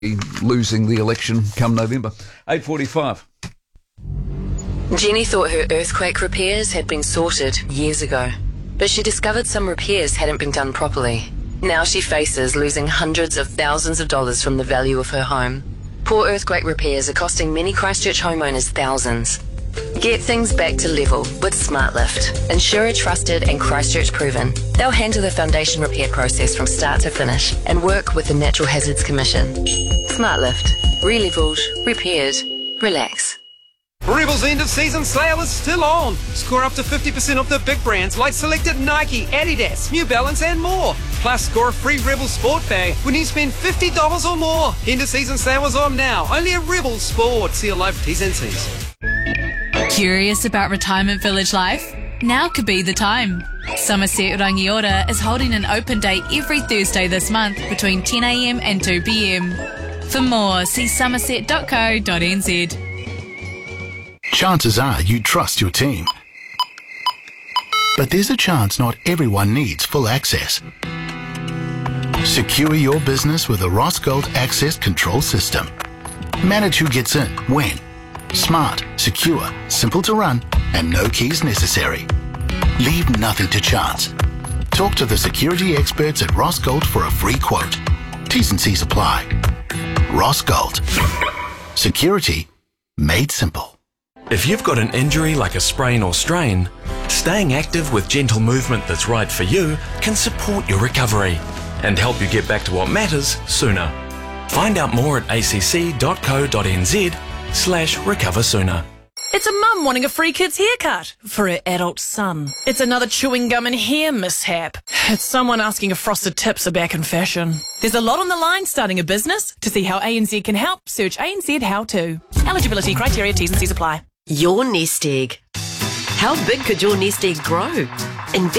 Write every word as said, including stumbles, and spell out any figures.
losing the election come November. eight forty-five. Jenny thought her earthquake repairs had been sorted years ago, but she discovered some repairs hadn't been done properly. Now she faces losing hundreds of thousands of dollars from the value of her home. Poor earthquake repairs are costing many Christchurch homeowners thousands. Get things back to level with SmartLift. Insurer trusted and Christchurch proven. They'll handle the foundation repair process from start to finish and work with the Natural Hazards Commission. SmartLift. Relevelled, repaired, relax. Rebel's end of season sale is still on. Score up to fifty percent off the big brands like selected Nike, Adidas, New Balance and more. Plus score a free Rebel Sport bag when you spend fifty dollars or more. End of season sale is on now. Only at Rebel Sport. See your live T's and C's. Curious about retirement village life? Now could be the time. Somerset Rangiora is holding an open day every Thursday this month between ten a m and two p m. For more, see somerset dot co dot n z. Chances are you trust your team. But there's a chance not everyone needs full access. Secure your business with a Rossgold Access Control System. Manage who gets in, when. Smart, secure, simple to run, and no keys necessary. Leave nothing to chance. Talk to the security experts at Rossgold for a free quote. T's and C's apply. Rossgold. Security made simple. If you've got an injury like a sprain or strain, staying active with gentle movement that's right for you can support your recovery and help you get back to what matters sooner. Find out more at a c c dot co dot n z slash recover sooner. It's a mum wanting a free kid's haircut for her adult son. It's another chewing gum and hair mishap. It's someone asking if frosted tips are back in fashion. There's a lot on the line starting a business. To see how A N Z can help, search A N Z How To. Eligibility criteria, T's and C's apply. Your nest egg. How big could your nest egg grow? Invest